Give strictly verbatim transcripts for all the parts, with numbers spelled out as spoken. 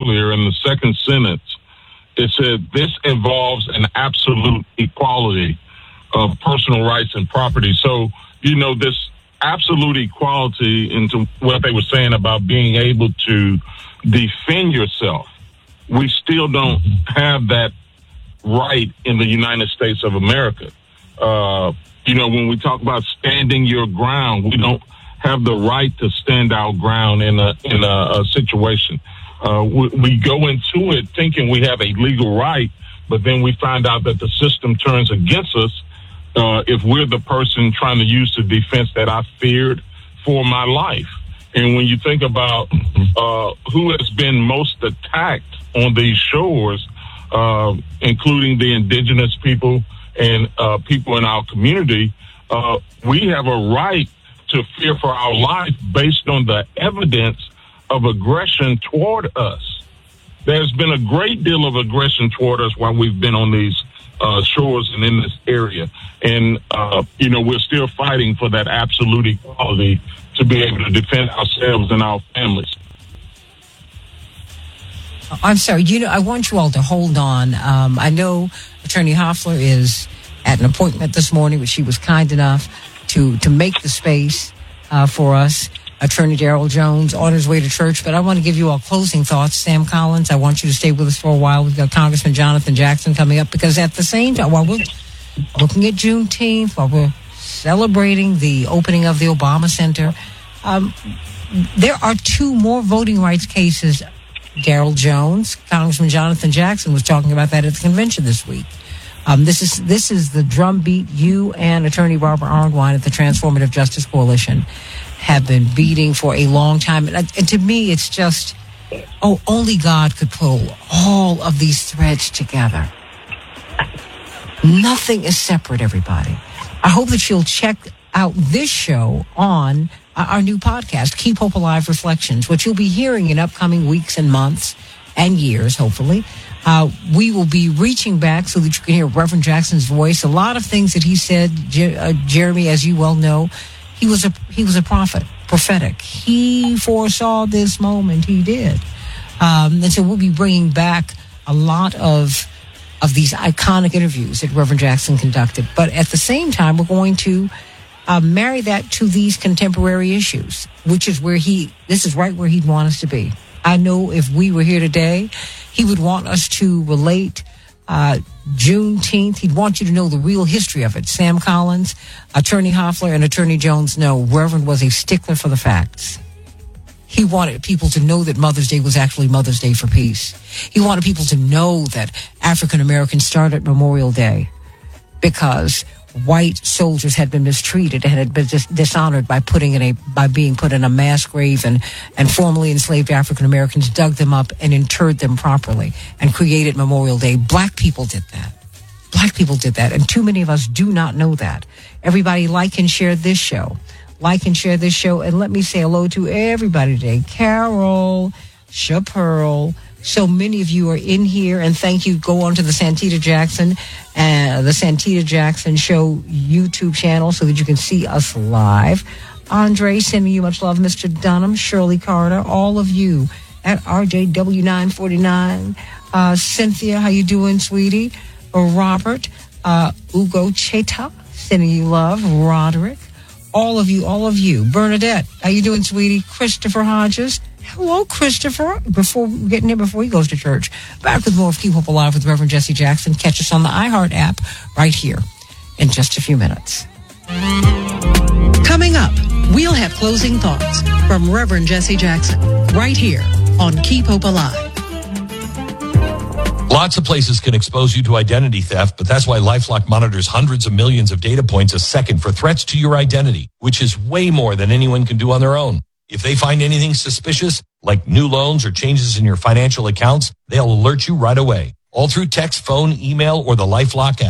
earlier in the second sentence, it said this involves an absolute equality of personal rights and property. So, you know, this absolute equality into what they were saying about being able to defend yourself. We still don't have that right in the United States of America. Uh, you know, when we talk about standing your ground, we don't have the right to stand our ground in a in a, a situation. Uh, we, we go into it thinking we have a legal right, but then we find out that the system turns against us uh, if we're the person trying to use the defense that I feared for my life. And when you think about uh, who has been most attacked on these shores, uh, including the indigenous people and uh, people in our community, uh, we have a right to fear for our life based on the evidence of aggression toward us. There's been a great deal of aggression toward us while we've been on these uh, shores and in this area. And, uh, you know, we're still fighting for that absolute equality to be able to defend ourselves and our families. I'm sorry, you know, I want you all to hold on. Um, I know Attorney Hoffler is at an appointment this morning, but she was kind enough to, to make the space uh, for us. Attorney Darrell Jones on his way to church, but I want to give you all closing thoughts. Sam Collins, I want you to stay with us for a while. We've got Congressman Jonathan Jackson coming up, because at the same time, while we're looking at Juneteenth, while we're celebrating the opening of the Obama Center, um, there are two more voting rights cases. Darrell Jones, Congressman Jonathan Jackson was talking about that at the convention this week. Um, this is this is the drumbeat you and Attorney Barbara Arnwine at the Transformative Justice Coalition have been beating for a long time. And, and to me, it's just, oh, only God could pull all of these threads together. Nothing is separate, everybody. I hope that you'll check out this show on our new podcast, Keep Hope Alive Reflections, which you'll be hearing in upcoming weeks and months and years, hopefully. Uh, we will be reaching back so that you can hear Reverend Jackson's voice. A lot of things that he said, Jer- uh, Jeremy, as you well know, he was a he was a prophet, prophetic. He foresaw this moment. He did. Um, and so we'll be bringing back a lot of of these iconic interviews that Reverend Jackson conducted. But at the same time, we're going to Uh, marry that to these contemporary issues, which is where he, this is right where he'd want us to be. I know if we were here today, he would want us to relate uh, Juneteenth. He'd want you to know the real history of it. Sam Collins, Attorney Hoffler, and Attorney Jones know Reverend was a stickler for the facts. He wanted people to know that Mother's Day was actually Mother's Day for peace. He wanted people to know that African Americans started Memorial Day because white soldiers had been mistreated and had been dis- dishonored by putting in a by being put in a mass grave, and and formerly enslaved African Americans dug them up and interred them properly and created Memorial Day. Black people did that. Black people did that, and too many of us do not know that. Everybody, like and share this show. Like and share this show, and let me say hello to everybody today. Carol, Chapearl. So many of you are in here, and thank you. Go on to the Santita Jackson, uh, the Santita Jackson Show YouTube channel so that you can see us live. Andre, sending you much love. Mister Dunham, Shirley Carter, all of you at R J W nine forty-nine. Uh, Cynthia, how you doing, sweetie? Uh, Robert, uh, Ugo Cheta, sending you love. Roderick, all of you, all of you. Bernadette, how you doing, sweetie? Christopher Hodges. Hello, Christopher. Before getting in, before he goes to church, back with more of Keep Hope Alive with Reverend Jesse Jackson. Catch us on the iHeart app right here in just a few minutes. Coming up, we'll have closing thoughts from Reverend Jesse Jackson right here on Keep Hope Alive. Lots of places can expose you to identity theft, but that's why LifeLock monitors hundreds of millions of data points a second for threats to your identity, which is way more than anyone can do on their own. If they find anything suspicious, like new loans or changes in your financial accounts, they'll alert you right away, all through text, phone, email, or the LifeLock app.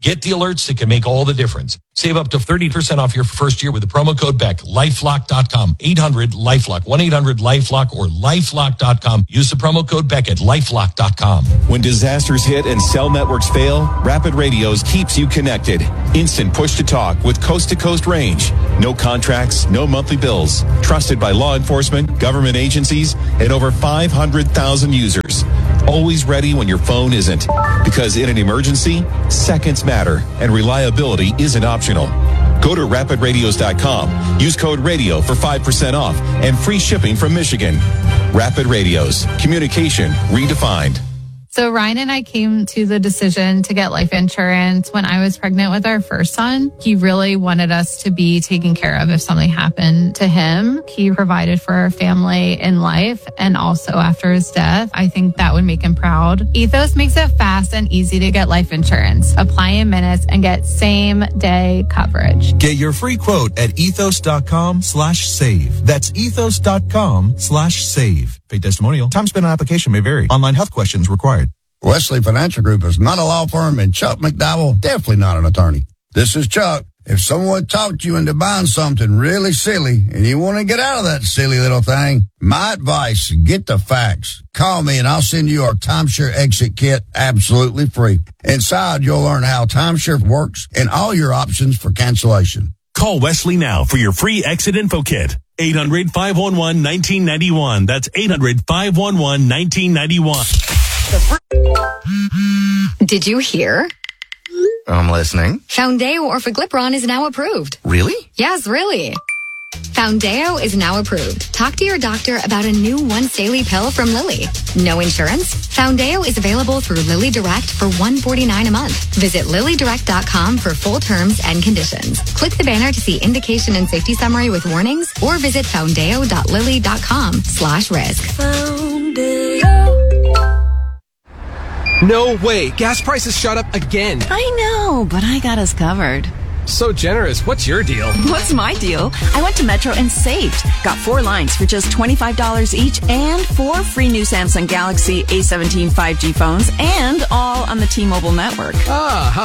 Get the alerts that can make all the difference. Save up to thirty percent off your first year with the promo code Beck. lifelock dot com. eight hundred lifelock. one eight hundred lifelock or lifelock dot com. Use the promo code Beck at lifelock dot com. When disasters hit and cell networks fail, Rapid Radios keeps you connected. Instant push to talk with coast-to-coast range. No contracts, no monthly bills. Trusted by law enforcement, government agencies, and over five hundred thousand users. Always ready when your phone isn't. Because in an emergency, seconds matter, and reliability isn't optional. Go to rapid radios dot com. Use code RADIO for five percent off and free shipping from Michigan. Rapid Radios. Communication redefined. So Ryan and I came to the decision to get life insurance when I was pregnant with our first son. He really wanted us to be taken care of if something happened to him. He provided for our family in life and also after his death. I think that would make him proud. Ethos makes it fast and easy to get life insurance. Apply in minutes and get same day coverage. Get your free quote at ethos dot com slash save. That's ethos dot com slash save. Paid testimonial. Time spent on application may vary. Online health questions required. Wesley Financial Group is not a law firm, and Chuck McDowell definitely not an attorney. This is Chuck. If someone talked you into buying something really silly and you want to get out of that silly little thing, my advice, get the facts. Call me and I'll send you our timeshare exit kit absolutely free. Inside, you'll learn how timeshare works and all your options for cancellation. Call Wesley now for your free exit info kit. eight hundred, five one one, one nine nine one. That's eight hundred, five one one, one nine nine one. Did you hear? I'm listening. Foundeo Orforglipron is now approved. Really? Yes, really. Foundeo is now approved. Talk to your doctor about a new once daily pill from Lilly. No insurance? Foundeo is available through Lilly Direct for one hundred forty-nine dollars a month. Visit lilly direct dot com for full terms and conditions. Click the banner to see indication and safety summary with warnings or visit foundeo dot lilly dot com slash risk. Foundeo. No way. Gas prices shot up again. I know, but I got us covered. So generous. What's your deal? What's my deal? I went to Metro and saved. Got four lines for just twenty-five dollars each and four free new Samsung Galaxy A seventeen five G phones and all on the T-Mobile network. Ah, how